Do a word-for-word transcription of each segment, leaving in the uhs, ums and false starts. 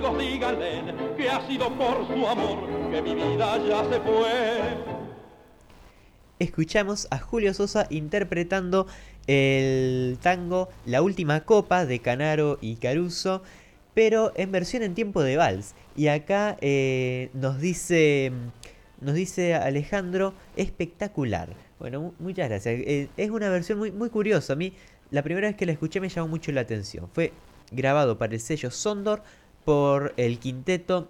amigos díganle que ha sido por su amor que mi vida ya se fue. Escuchamos a Julio Sosa interpretando el tango La Última Copa de Canaro y Caruso, pero en versión en tiempo de vals. Y acá eh, nos dice nos dice Alejandro, espectacular. Bueno, muchas gracias. Eh, es una versión muy, muy curiosa. A mí, la primera vez que la escuché me llamó mucho la atención. Fue grabado para el sello Sondor por el quinteto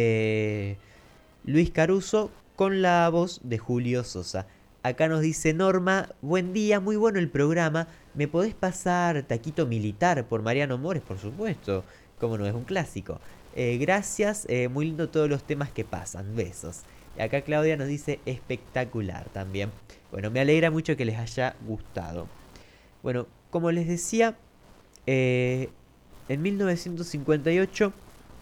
de Luis Caruso con la voz de Julio Sosa. Acá nos dice Norma, buen día, muy bueno el programa. ¿Me podés pasar Taquito Militar por Mariano Mores? Por supuesto, como no es un clásico. Eh, gracias, eh, muy lindo todos los temas que pasan, besos. Y acá Claudia nos dice espectacular también. Bueno, me alegra mucho que les haya gustado. Bueno, como les decía, eh, en mil novecientos cincuenta y ocho,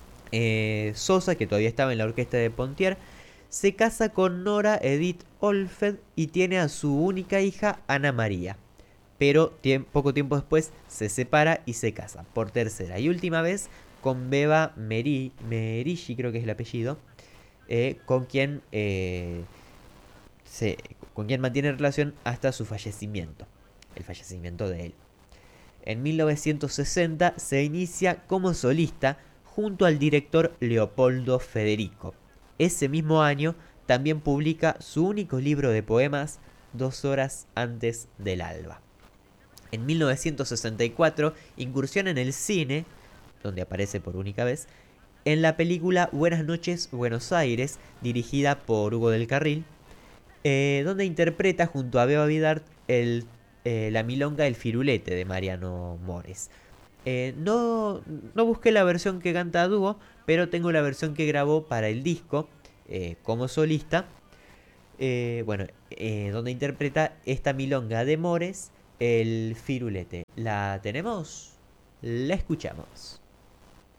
eh, Sosa, que todavía estaba en la orquesta de Pontier, se casa con Nora Edith Olfed y tiene a su única hija, Ana María. Pero tie- poco tiempo después se separa y se casa por tercera y última vez con Beba Meri, Merici, creo que es el apellido, eh, con quien eh, se, con quien mantiene relación hasta su fallecimiento, el fallecimiento de él. En mil novecientos sesenta se inicia como solista junto al director Leopoldo Federico. Ese mismo año también publica su único libro de poemas, Dos horas antes del alba. En mil novecientos sesenta y cuatro incursiona en el cine, donde aparece por única vez, en la película Buenas noches Buenos Aires, dirigida por Hugo del Carril, eh, donde interpreta junto a Beba Vidart el, eh, la milonga El Firulete de Mariano Mores. Eh, no, no busqué la versión que canta a dúo, pero tengo la versión que grabó para el disco eh, como solista, eh, bueno, eh, donde interpreta esta milonga de Mores, El Firulete. ¿La tenemos? La escuchamos.